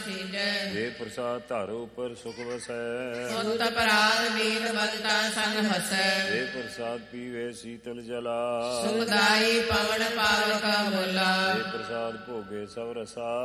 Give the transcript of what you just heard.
ਸੀਜੈ। ਜੇ ਪ੍ਰਸਾਦ ਧਰ ਉਪਰ ਸੁਖ ਵਸੈ। ਸੁਤ ਅਪਰਾਧ ਵੀਰ ਬੰਤਾ ਸੰਗ ਹਸੈ। ਜੇ ਪ੍ਰਸਾਦ ਪੀਵੇ ਸੀਤਲ ਜਲਾ। ਸੁਖਦਾਈ ਪਵਨ ਪਾਵਕ ਬੋਲਾ। ਜੇ ਪ੍ਰਸਾਦ ਭੋਗੇ ਸਭ ਰਸਾ।